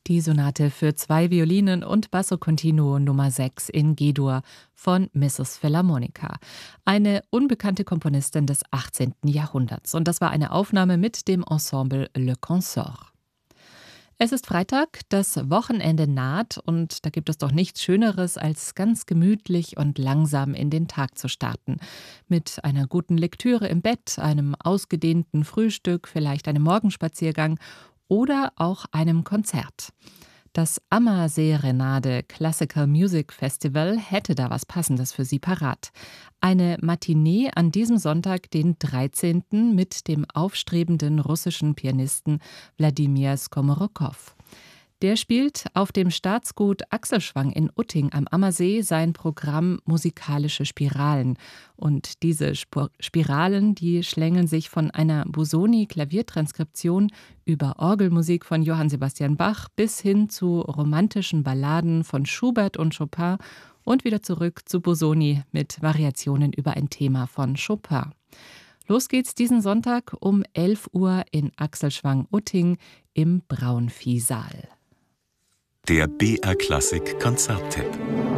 Die Sonate für 2 Violinen und Basso Continuo Nummer 6 in G-Dur von Mrs. Philharmonica, eine unbekannte Komponistin des 18. Jahrhunderts. Und das war eine Aufnahme mit dem Ensemble Le Consort. Es ist Freitag, das Wochenende naht und da gibt es doch nichts Schöneres, als ganz gemütlich und langsam in den Tag zu starten. Mit einer guten Lektüre im Bett, einem ausgedehnten Frühstück, vielleicht einem Morgenspaziergang oder auch einem Konzert. Das Ammersee-Renade Classical Music Festival hätte da was Passendes für Sie parat. Eine Matinee an diesem Sonntag, den 13. mit dem aufstrebenden russischen Pianisten Wladimir Skomorokow. Der spielt auf dem Staatsgut Axelschwang in Utting am Ammersee sein Programm Musikalische Spiralen. Und diese Spiralen, die schlängeln sich von einer Busoni-Klaviertranskription über Orgelmusik von Johann Sebastian Bach bis hin zu romantischen Balladen von Schubert und Chopin und wieder zurück zu Busoni mit Variationen über ein Thema von Chopin. Los geht's diesen Sonntag um 11 Uhr in Axelschwang-Utting im Braunviehsaal. Der BR Klassik Konzerttipp.